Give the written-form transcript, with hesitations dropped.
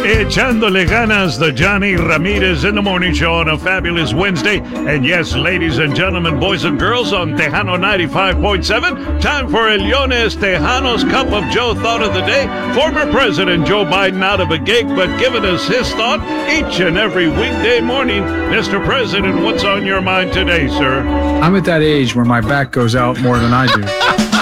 Echándole ganas, the Johnny Ramirez in the Morning Show on a fabulous Wednesday. And yes, ladies and gentlemen, boys and girls, on Tejano 95.7, time for El Leones Tejanos Cup of Joe Thought of the Day. Former President Joe Biden out of a gig, but giving us his thought each and every weekday morning. Mr. President, what's on your mind today, sir? I'm at that age where my back goes out more than I do.